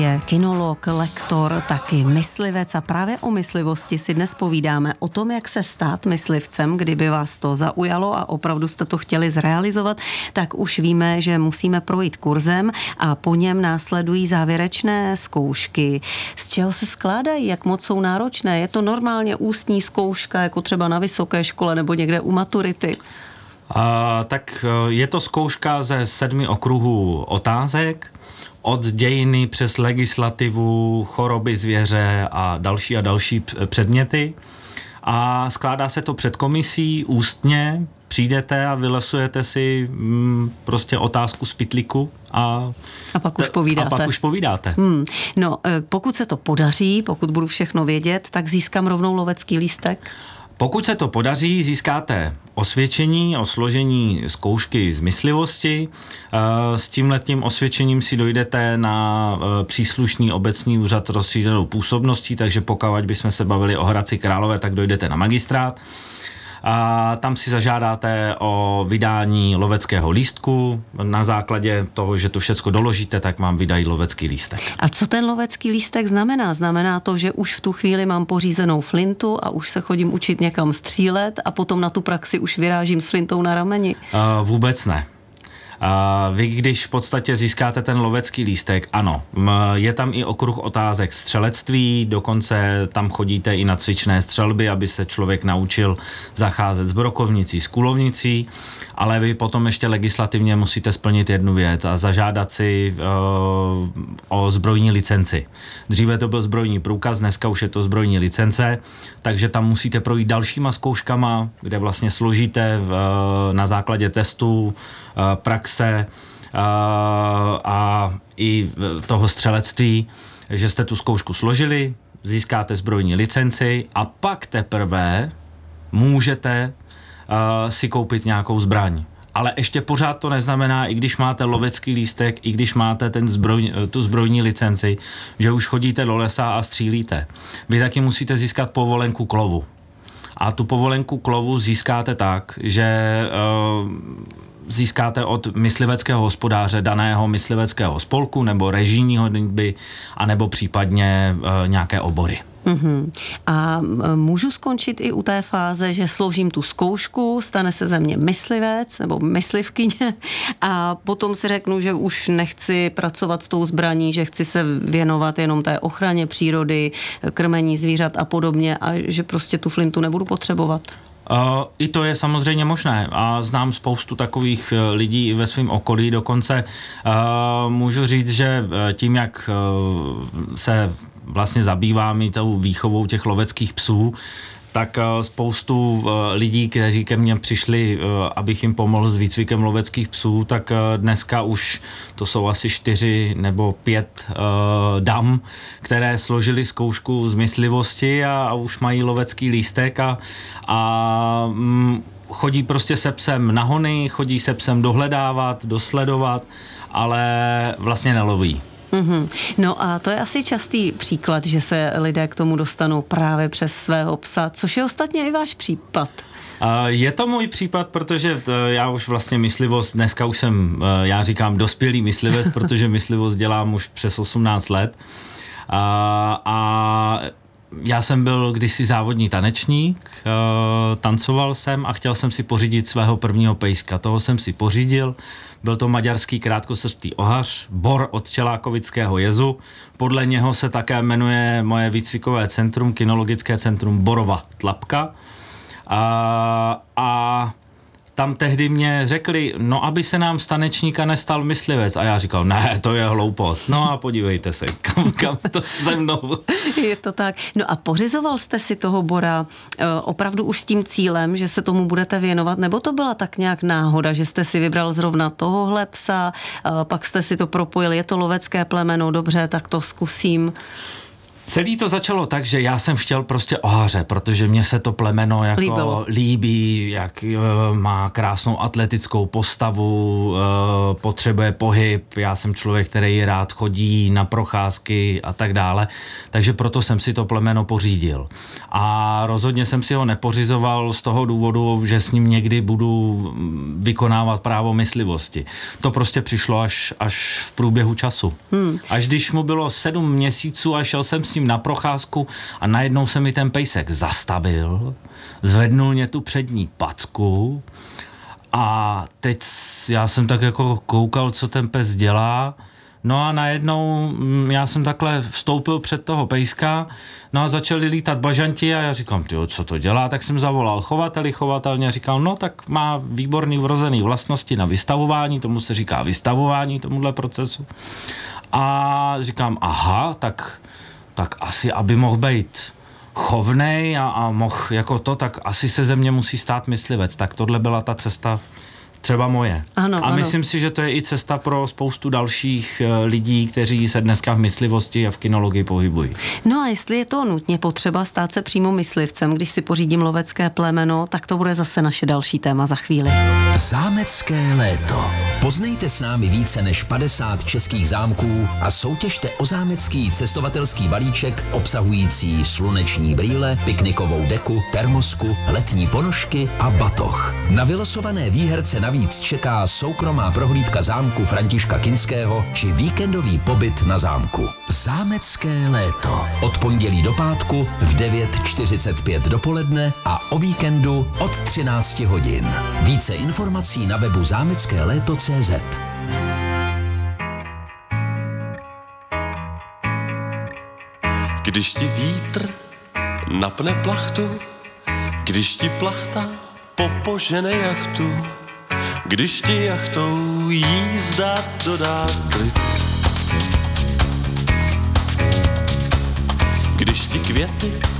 Je kinolog, lektor, taky myslivec a právě o myslivosti si dnes povídáme, o tom, jak se stát myslivcem. Kdyby vás to zaujalo a opravdu jste to chtěli zrealizovat, tak už víme, že musíme projít kurzem a po něm následují závěrečné zkoušky. Z čeho se skládají, jak moc jsou náročné? Je to normálně ústní zkouška, jako třeba na vysoké škole nebo někde u maturity? Tak je to zkouška ze 7 okruhů otázek, od dějiny přes legislativu, choroby zvěře a další předměty. A skládá se to před komisí ústně, přijdete a vylosujete si prostě otázku z pytlíku a pak už povídáte. No, pokud se to podaří, pokud budu všechno vědět, tak získám rovnou lovecký lístek? Pokud se to podaří, získáte osvědčení o složení zkoušky z myslivosti. S tímhletím osvědčením si dojdete na příslušný obecní úřad rozšířenou působností, takže pokud bychom se bavili o Hradci Králové, tak dojdete na magistrát. A tam si zažádáte o vydání loveckého lístku. Na základě toho, že to všecko doložíte, tak vám vydají lovecký lístek. A co ten lovecký lístek znamená? Znamená to, že už v tu chvíli mám pořízenou flintu a už se chodím učit někam střílet a potom na tu praxi už vyrážím s flintou na rameni? Vůbec ne. Vy, když v podstatě získáte ten lovecký lístek, ano, je tam i okruh otázek střelectví, dokonce tam chodíte i na cvičné střelby, aby se člověk naučil zacházet s brokovnicí, s kulovnicí, ale vy potom ještě legislativně musíte splnit jednu věc a zažádat si o zbrojní licenci. Dříve to byl zbrojní průkaz, dneska už je to zbrojní licence, takže tam musíte projít dalšíma zkouškama, kde vlastně složíte na základě testů, praxe a i toho střelectví, že jste tu zkoušku složili, získáte zbrojní licenci a pak teprve můžete si koupit nějakou zbraň. Ale ještě pořád to neznamená, i když máte lovecký lístek, i když máte tu zbrojní licenci, že už chodíte do lesa a střílíte. Vy taky musíte získat povolenku k lovu. A tu povolenku k lovu získáte tak, že získáte od mysliveckého hospodáře daného mysliveckého spolku nebo režijního honitby, anebo případně nějaké obory. A můžu skončit i u té fáze, že složím tu zkoušku, stane se ze mě myslivec nebo myslivkyně a potom si řeknu, že už nechci pracovat s tou zbraní, že chci se věnovat jenom té ochraně přírody, krmení zvířat a podobně a že prostě tu flintu nebudu potřebovat. I to je samozřejmě možné a znám spoustu takových lidí ve svém okolí, dokonce můžu říct, že tím, jak se vlastně zabývám i tou výchovou těch loveckých psů, tak spoustu lidí, kteří ke mně přišli, abych jim pomohl s výcvikem loveckých psů, tak dneska už to jsou asi 4 nebo 5 dam, které složili zkoušku z myslivosti a už mají lovecký lístek a chodí prostě se psem na hony, chodí se psem dohledávat, dosledovat, ale vlastně neloví. No a to je asi častý příklad, že se lidé k tomu dostanou právě přes svého psa, což je ostatně i váš případ. Je to můj případ, protože já už vlastně myslivost, dneska už jsem, já říkám dospělý myslivec, protože myslivost dělám už přes 18 let a já jsem byl kdysi závodní tanečník, tancoval jsem a chtěl jsem si pořídit svého prvního pejska. Toho jsem si pořídil, byl to maďarský krátkosrstý ohař, bor od Čelákovického jezu. Podle něho se také jmenuje moje výcvikové centrum, kinologické centrum Borova Tlapka. A tam tehdy mě řekli, no aby se nám z tanečníka nestal myslivec. A já říkal, ne, to je hloupost. No a podívejte se, kam to se mnou. Je to tak. No a pořizoval jste si toho bora opravdu už s tím cílem, že se tomu budete věnovat, nebo to byla tak nějak náhoda, že jste si vybral zrovna tohohle psa, pak jste si to propojili, je to lovecké plemeno, dobře, tak to zkusím. Celý to začalo tak, že já jsem chtěl prostě ohaře, protože mně se to plemeno jako líbí, jak má krásnou atletickou postavu, potřebuje pohyb, já jsem člověk, který rád chodí na procházky a tak dále, takže proto jsem si to plemeno pořídil. A rozhodně jsem si ho nepořizoval z toho důvodu, že s ním někdy budu vykonávat právo myslivosti. To prostě přišlo až v průběhu času. Až když mu bylo 7 měsíců a šel jsem s ním na procházku a najednou se mi ten pejsek zastavil, zvednul mě tu přední packu a teď já jsem tak jako koukal, co ten pes dělá. No a najednou já jsem takhle vstoupil před toho pejska, no a začali lítat bažanti a já říkám, tyjo, co to dělá, tak jsem zavolal chovatel mě říkal, no tak má výborný vrozený vlastnosti na vystavování, tomu se říká vystavování tomuhle procesu. A říkám, aha, tak asi, aby mohl být chovnej a mohl jako to, tak asi se ze mě musí stát myslivec. Tak tohle byla ta cesta třeba moje. Ano. Myslím si, že to je i cesta pro spoustu dalších lidí, kteří se dneska v myslivosti a v kinologii pohybují. No a jestli je to nutně potřeba stát se přímo myslivcem, když si pořídím lovecké plemeno, tak to bude zase naše další téma za chvíli. Zámecké léto. Poznejte s námi více než 50 českých zámků a soutěžte o zámecký cestovatelský balíček obsahující sluneční brýle, piknikovou deku, termosku, letní ponožky a batoh. Na vylosované výherce navíc čeká soukromá prohlídka zámku Františka Kinského či víkendový pobyt na zámku. Zámecké léto. Od pondělí do pátku v 9:45 dopoledne a o víkendu od 13 hodin. Více informací na webu zámeckéléto.cz. Když ti vítr napne plachtu, když ti plachta popožene jachtu, když ti jachtou jízda dodá klid, když ti květy